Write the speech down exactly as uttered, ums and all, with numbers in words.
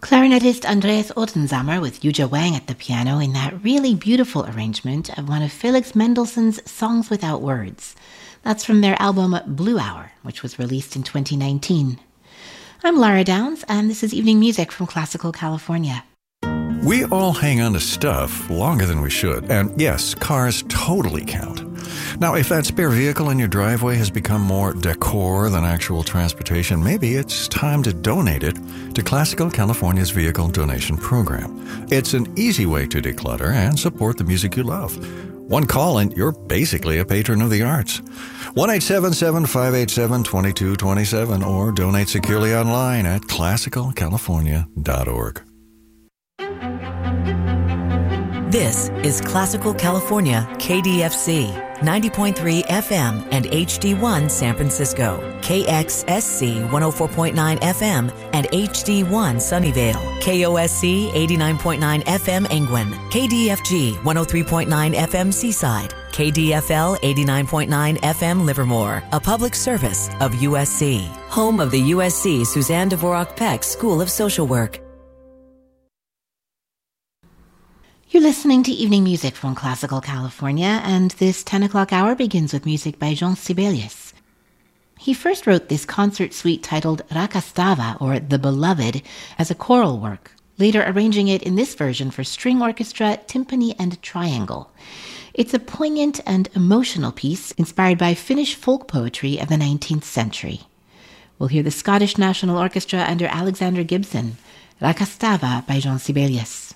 Clarinetist Andreas Ottensammer with Yuja Wang at the piano in that really beautiful arrangement of one of Felix Mendelssohn's Songs Without Words. That's from their album Blue Hour, which was released in twenty nineteen. I'm Lara Downs, and this is Evening Music from Classical California. We all hang on to stuff longer than we should, and yes, cars totally count. Now, if that spare vehicle in your driveway has become more decor than actual transportation, maybe it's time to donate it to Classical California's Vehicle Donation Program. It's an easy way to declutter and support the music you love. One call and you're basically a patron of the arts. one eight seven seven, five eight seven, two two two seven or donate securely online at classical california dot org. This is Classical California, K D F C, ninety point three F M and H D one San Francisco, K X S C one oh four point nine F M and H D one Sunnyvale, K O S C eighty-nine point nine F M Engwin, K D F G one oh three point nine F M Seaside, K D F L eighty-nine point nine F M Livermore, a public service of U S C, home of the U S C Suzanne Dvorak Peck School of Social Work. You're listening to Evening Music from Classical California, and this ten o'clock hour begins with music by Jean Sibelius. He first wrote this concert suite titled Rakastava, or The Beloved, as a choral work, later arranging it in this version for string orchestra, timpani, and triangle. It's a poignant and emotional piece inspired by Finnish folk poetry of the nineteenth century. We'll hear the Scottish National Orchestra under Alexander Gibson, Rakastava by Jean Sibelius.